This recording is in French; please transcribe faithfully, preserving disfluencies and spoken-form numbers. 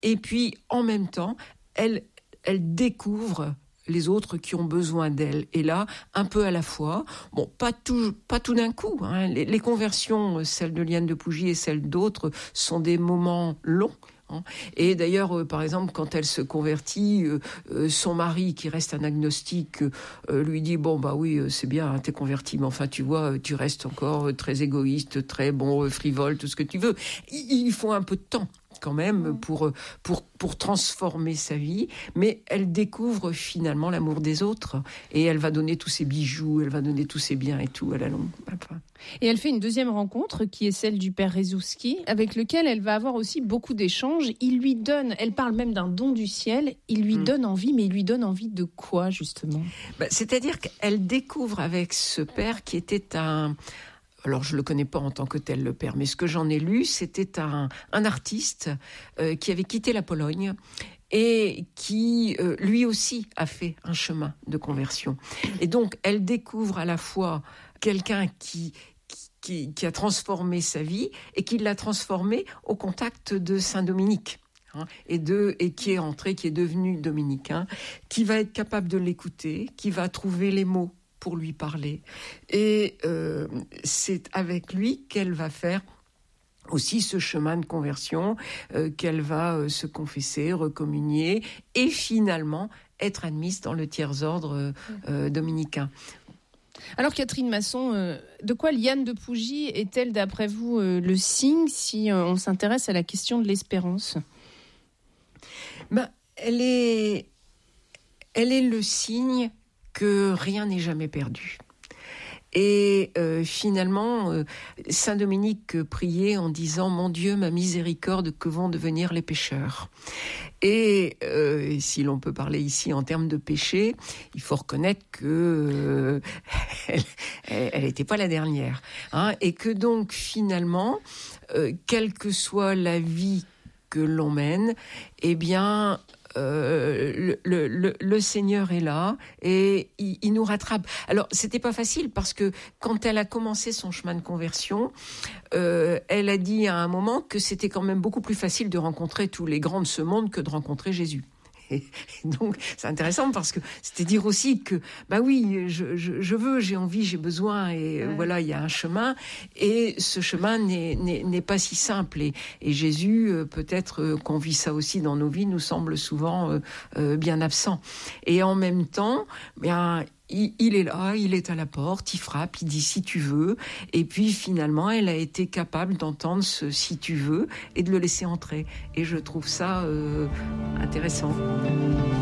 Et puis, en même temps, elle, elle découvre les autres qui ont besoin d'elle. Et là, un peu à la fois, bon, pas tout, pas tout d'un coup. Hein. Les, les conversions, celles de Liane de Pougy et celles d'autres, sont des moments longs. Hein. Et d'ailleurs, euh, par exemple, quand elle se convertit, euh, euh, son mari, qui reste un agnostique, euh, lui dit « Bon, bah oui, euh, c'est bien, hein, t'es converti, mais enfin, tu vois, tu restes encore euh, très égoïste, très bon, euh, frivole, tout ce que tu veux. » Il, il faut un peu de temps quand même pour, pour, pour transformer sa vie, mais elle découvre finalement l'amour des autres et elle va donner tous ses bijoux, elle va donner tous ses biens et tout à la longue. Et elle fait une deuxième rencontre qui est celle du père Rezouski, avec lequel elle va avoir aussi beaucoup d'échanges. Il lui donne, elle parle même d'un don du ciel, il lui mmh. donne envie, mais il lui donne envie de quoi justement ? Bah, c'est-à-dire qu'elle découvre avec ce père qui était un... Alors, je ne le connais pas en tant que tel, le père, mais ce que j'en ai lu, c'était un, un artiste euh, qui avait quitté la Pologne et qui, euh, lui aussi, a fait un chemin de conversion. Et donc, elle découvre à la fois quelqu'un qui, qui, qui a transformé sa vie et qui l'a transformé au contact de Saint-Dominique. Hein, et, de, et qui est entré, qui est devenu dominicain, qui va être capable de l'écouter, qui va trouver les mots pour lui parler. Et euh, c'est avec lui qu'elle va faire aussi ce chemin de conversion, euh, qu'elle va euh, se confesser, recommunier et finalement être admise dans le tiers-ordre euh, dominicain. Alors Catherine Masson, euh, de quoi Liane de Pougy est-elle d'après vous euh, le signe si euh, on s'intéresse à la question de l'espérance ? Ben, elle est, elle est le signe que rien n'est jamais perdu. Et euh, finalement, euh, Saint Dominique priait en disant « Mon Dieu, ma miséricorde, que vont devenir les pécheurs ?» Et euh, si l'on peut parler ici en termes de péché, il faut reconnaître que euh, elle n'était pas la dernière. Hein, et que donc finalement, euh, quelle que soit la vie que l'on mène, eh bien... Euh, le, le, le Seigneur est là et il, il nous rattrape. Alors, c'était pas facile parce que quand elle a commencé son chemin de conversion, euh, elle a dit à un moment que c'était quand même beaucoup plus facile de rencontrer tous les grands de ce monde que de rencontrer Jésus. Et donc, c'est intéressant parce que c'était dire aussi que, bah oui, je, je, je veux, j'ai envie, j'ai besoin, et ouais. Voilà, il y a un chemin, et ce chemin n'est, n'est, n'est pas si simple. Et, et Jésus, peut-être qu'on vit ça aussi dans nos vies, nous semble souvent euh, bien absent. Et en même temps, bien, il, il est là, il est à la porte, il frappe, il dit si tu veux. Et puis finalement, elle a été capable d'entendre ce si tu veux et de le laisser entrer. Et je trouve ça euh, intéressant.